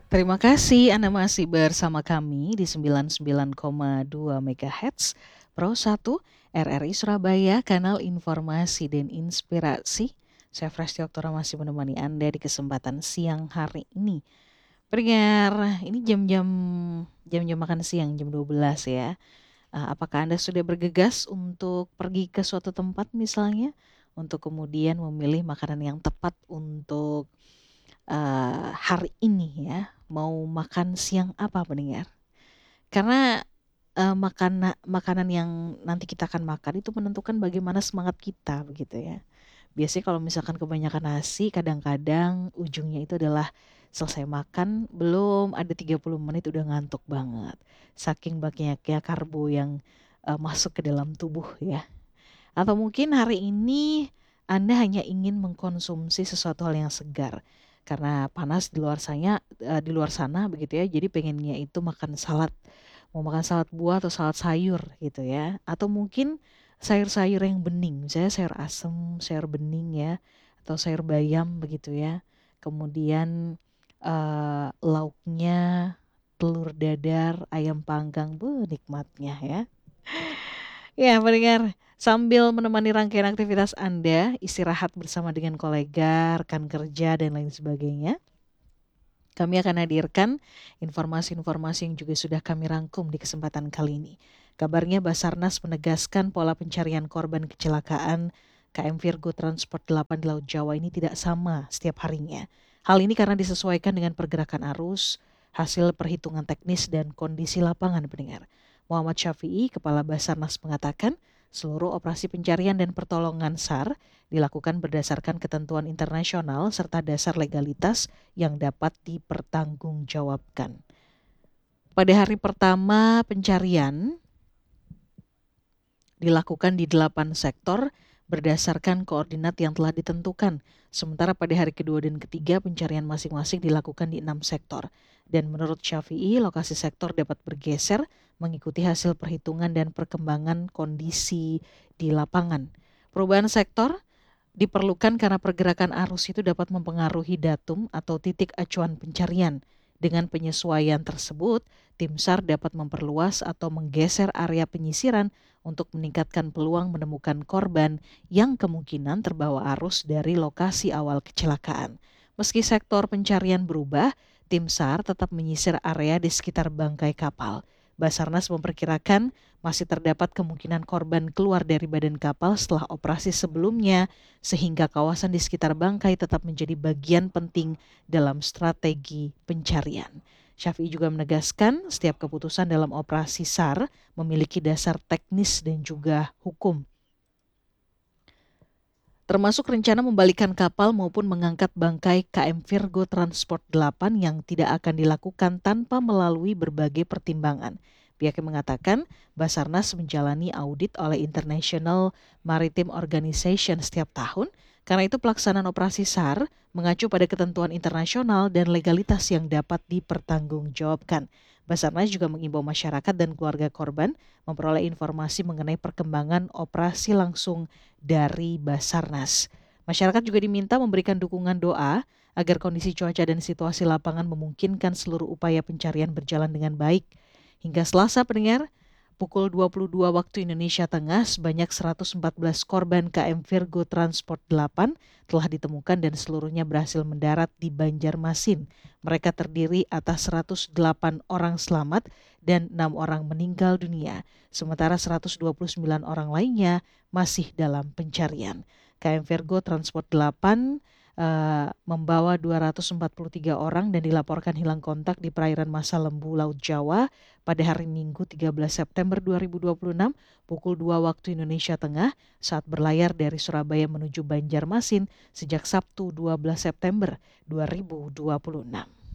Terima kasih Anda masih bersama kami di 99,2 MHz Pro 1 RRI Surabaya, kanal informasi dan inspirasi. Saya Fresti Oktora masih menemani Anda di kesempatan siang hari ini. Pendengar, ini jam-jam makan siang jam 12 ya. Apakah Anda sudah bergegas untuk pergi ke suatu tempat misalnya untuk kemudian memilih makanan yang tepat untuk hari ini ya, mau makan siang apa pendengar? Karena, makanan yang nanti kita akan makan itu menentukan bagaimana semangat kita begitu ya. Biasanya kalau misalkan kebanyakan nasi kadang-kadang ujungnya itu adalah selesai makan belum ada 30 menit udah ngantuk banget. Saking banyaknya karbo yang, masuk ke dalam tubuh ya. Atau mungkin hari ini Anda hanya ingin mengkonsumsi sesuatu hal yang segar, karena panas di luar sana begitu ya, jadi pengennya itu makan salad, mau makan salad buah atau salad sayur gitu ya, atau mungkin sayur-sayur yang bening, misalnya sayur asem, sayur bening ya, atau sayur bayam begitu ya. Kemudian, lauknya telur dadar, ayam panggang, nikmatnya ya. Ya, pendengar, sambil menemani rangkaian aktivitas Anda, istirahat bersama dengan kolega, rekan kerja, dan lain sebagainya, kami akan hadirkan informasi-informasi yang juga sudah kami rangkum di kesempatan kali ini. Kabarnya Basarnas menegaskan pola pencarian korban kecelakaan KM Virgo Transport 8 di Laut Jawa ini tidak sama setiap harinya. Hal ini karena disesuaikan dengan pergerakan arus, hasil perhitungan teknis dan kondisi lapangan pendengar. Muhammad Syafi'i, Kepala Basarnas mengatakan, seluruh operasi pencarian dan pertolongan SAR dilakukan berdasarkan ketentuan internasional serta dasar legalitas yang dapat dipertanggungjawabkan. Pada hari pertama pencarian dilakukan di 8 sektor berdasarkan koordinat yang telah ditentukan. Sementara pada hari kedua dan ketiga pencarian masing-masing dilakukan di 6 sektor. Dan menurut Syafi'i, lokasi sektor dapat bergeser mengikuti hasil perhitungan dan perkembangan kondisi di lapangan. Perubahan sektor diperlukan karena pergerakan arus itu dapat mempengaruhi datum atau titik acuan pencarian. Dengan penyesuaian tersebut, tim SAR dapat memperluas atau menggeser area penyisiran untuk meningkatkan peluang menemukan korban yang kemungkinan terbawa arus dari lokasi awal kecelakaan. Meski sektor pencarian berubah, tim SAR tetap menyisir area di sekitar bangkai kapal. Basarnas memperkirakan masih terdapat kemungkinan korban keluar dari badan kapal setelah operasi sebelumnya, sehingga kawasan di sekitar bangkai tetap menjadi bagian penting dalam strategi pencarian. Syafi'i juga menegaskan setiap keputusan dalam operasi SAR memiliki dasar teknis dan juga hukum, termasuk rencana membalikan kapal maupun mengangkat bangkai KM Virgo Transport 8 yang tidak akan dilakukan tanpa melalui berbagai pertimbangan. Pihaknya mengatakan Basarnas menjalani audit oleh International Maritime Organization setiap tahun, karena itu pelaksanaan operasi SAR mengacu pada ketentuan internasional dan legalitas yang dapat dipertanggungjawabkan. Basarnas juga mengimbau masyarakat dan keluarga korban memperoleh informasi mengenai perkembangan operasi langsung dari Basarnas. Masyarakat juga diminta memberikan dukungan doa agar kondisi cuaca dan situasi lapangan memungkinkan seluruh upaya pencarian berjalan dengan baik. Hingga Selasa pendengar, pukul 22 waktu Indonesia Tengah, sebanyak 114 korban KM Virgo Transport 8 telah ditemukan dan seluruhnya berhasil mendarat di Banjarmasin. Mereka terdiri atas 108 orang selamat dan 6 orang meninggal dunia, sementara 129 orang lainnya masih dalam pencarian. KM Virgo Transport 8 membawa 243 orang dan dilaporkan hilang kontak di perairan Masa Lembu Laut Jawa pada hari Minggu 13 September 2026 pukul 2 waktu Indonesia Tengah saat berlayar dari Surabaya menuju Banjarmasin sejak Sabtu 12 September 2026.